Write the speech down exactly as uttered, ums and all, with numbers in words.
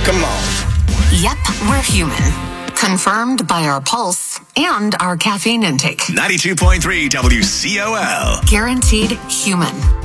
Come on. Yep, we're human. Confirmed by our pulse and our caffeine intake. ninety-two point three W C O L. Guaranteed human.